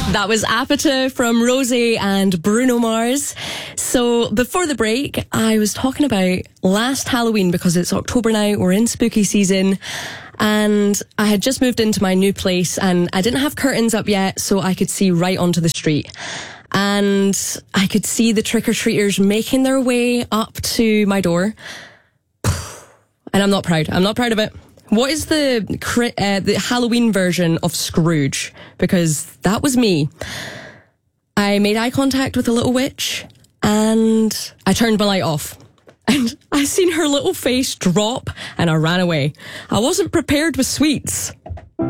That was Apata from Rosie and Bruno Mars. So before the break, I was talking about last Halloween because it's October now, we're in spooky season, and I had just moved into my new place and I didn't have curtains up yet, so I could see right onto the street. And I could see the trick-or-treaters making their way up to my door. And I'm not proud. I'm not proud of it. What is the Halloween version of Scrooge? Because that was me. I made eye contact with a little witch and I turned my light off. And I seen her little face drop and I ran away. I wasn't prepared with sweets.